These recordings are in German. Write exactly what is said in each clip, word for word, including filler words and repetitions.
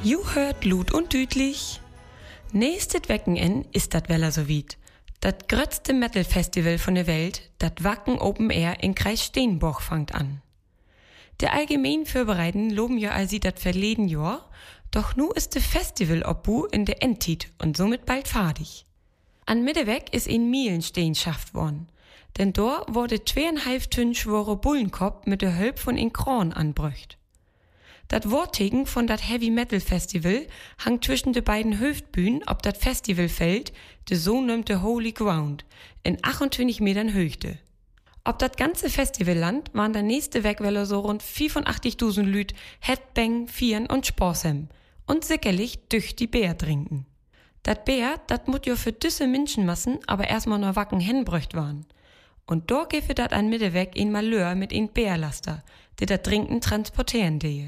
Ju hört Lut und Dütlich. Nächstes Wochenende ist dat Weller so weit. Dat grötzte Metal-Festival von der Welt, dat Wacken Open Air in Kreis Steenborg fangt an. Der allgemein Vorbereiten loben ja also dat verleden Jahr, doch nu ist de Festival obbu in der Endtit und somit bald fertig. An Mitteweg ist in Mielenstein schafft worden, denn dort wurde zweieinhalb Tonnen schwere Bullenkopf mit der Hölp von in Kron anbrücht. Dat Wortegen von dat Heavy Metal Festival hangt zwischen de beiden Hüftbühnen ob dat Festivalfeld, de so nennte Holy Ground, in achtundzwanzig Metern Höchte. Ob dat ganze Festivalland waren der nächste Wegwelle so rund vierundachtzigtausend Lüt Headbang, Vieren und Sporsem und sicherlich durch die Bär trinken. Dat Bär, dat mut jo für düsse Menschenmassen aber erstmal nur Wacken hinbrücht waren. Und dort gefe dat an Mitteweg ein Malheur mit ein Bärlaster, der dat Trinken transportieren dehe.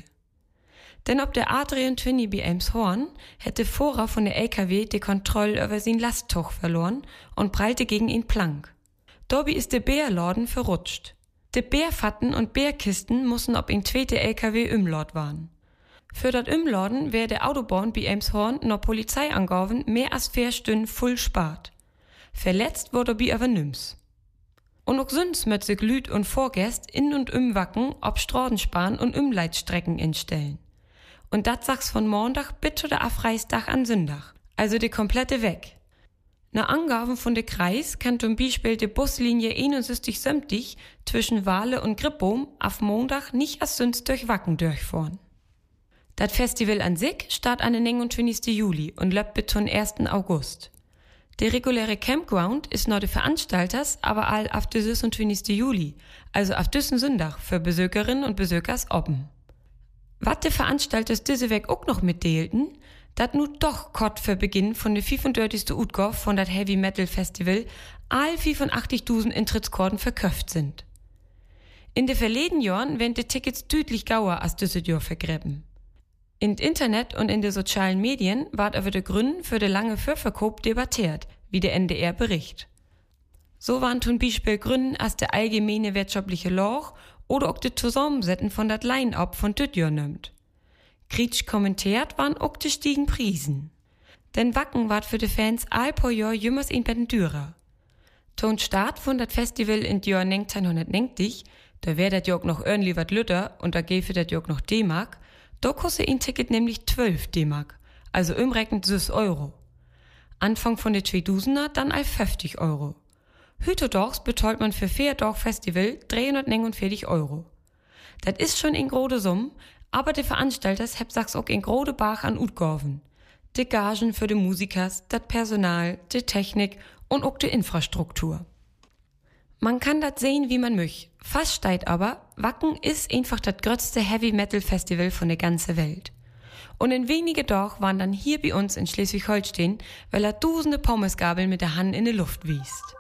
Denn ob der Adrian Twinny bei Elmshorn hätte vorher von der L K W die Kontrolle über sein Lasttuch verloren und prallte gegen ihn Plank. Dobby ist der Bärladen verrutscht. De Bärfatten und Bärkisten mussten ob ihn zweite L K W umlaut waren. Für dat Umladen wär der Autobahn bei Elmshorn noch Polizei angaben mehr als vier Stunden voll spart. Verletzt wurde Dobby aber nims. Und auch sonst mit sich Lüt und Vorgäst in und um Wacken ob Straßensparen und Umleitstrecken instellen. Und dat sag's von Montag bis zu der Abreißtag an Sonntag, also die komplette weg. Nach Angaben von der Kreis kann zum Beispiel die Buslinie einundsechzig siebzig zwischen Wale und Gripboom auf Montag nicht als sonst durch Wacken durchfahren. Das Festival an sich startet an den neunundzwanzigsten Juli und läuft bis zum ersten August. Der reguläre Campground ist noch der Veranstalters, aber all auf den sechsundzwanzigsten Juli, also auf diesen Sonntag für Besucherinnen und Besuchers offen. Was die Veranstalters diese Weg auch noch mitteilten, dat nu doch kort für Beginn von der fünfundvierzigsten Utgabe von dat Heavy Metal Festival all fünfundachtzigtausend Eintrittskarten verkauft sind. In de verleden Jahren werden die Tickets deutlich gauer als dieses Jahr vergräben. In Internet und in den sozialen Medien ward über de Gründe für de lange Vorverkauf debattiert, wie der N D R bericht. So waren zum Beispiel Gründe als der allgemeine wirtschaftliche Loch oder auch die Zusammensetzen von dat Line-Up von dit Jahr nimmt. Kritisch kommentiert waren auch die stiegen Priesen. Denn Wacken ward für die Fans all pro Jahr jümmers in Betten dürer. Ton Start von dat Festival in Jahr neunzehnhundertneunzig, da wär dat Jahr noch irgendwie wat lütter und da gäfe dat Jahr noch D-Mark, da kostet ein Ticket nämlich zwölf D-Mark, also umrechnend sechs Euro. Anfang von der zweitausender dann all fünfzig Euro. Hütedorfs betalt man für vier Tag Festival dreihundertneunundvierzig Euro. Das ist schon in grode Summe, aber die Veranstalters heb sachs auch in grode Bach an Utgaven. Die Gagen für die Musikers, das Personal, die Technik und auch die Infrastruktur. Man kann das sehen, wie man möcht. Fast steht aber, Wacken ist einfach das größte Heavy Metal Festival von der ganzen Welt. Und in wenige Tagen waren dann hier bei uns in Schleswig-Holstein, weil er tausende Pommesgabeln mit der Hand in die Luft wiest.